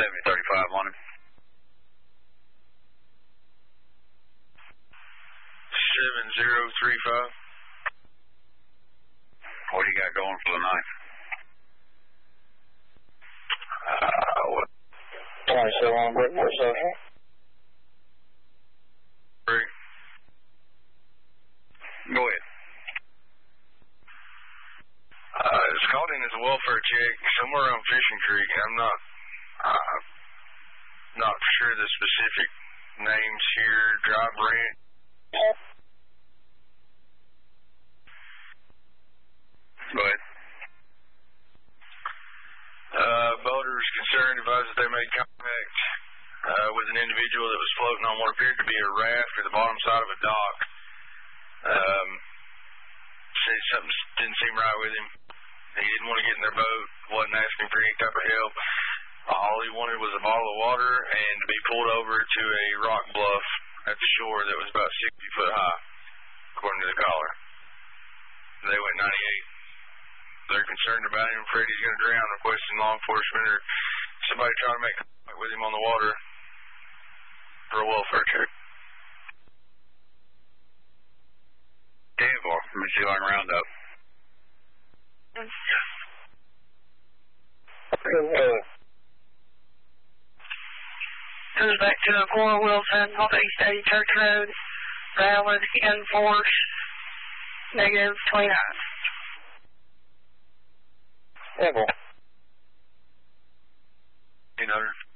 7035 on him. 7035. What do you got going for the night? What? 27 on Brickmore Social. Brick. Go ahead. It's called in as a welfare check somewhere around Fishing Creek. I'm not sure the specific names here. Drive Ranch. Go ahead. Boaters concerned advised that they made contact with an individual that was floating on what appeared to be a raft or the bottom side of a dock. Said something didn't seem right with him. He didn't want to get in their boat, wasn't asking for any type of help. All he wanted was a bottle of water and to be pulled over to a rock bluff at the shore that was about 60 foot high, according to the caller. They went 98. They're concerned about him, afraid he's going to drown, requesting law enforcement or somebody trying to make contact with him on the water for a welfare check. Dave, or let me see if I can round up. Goes back to 4 Wilson, off East 80 Church Road, valid in force, negative 29. Able. 800.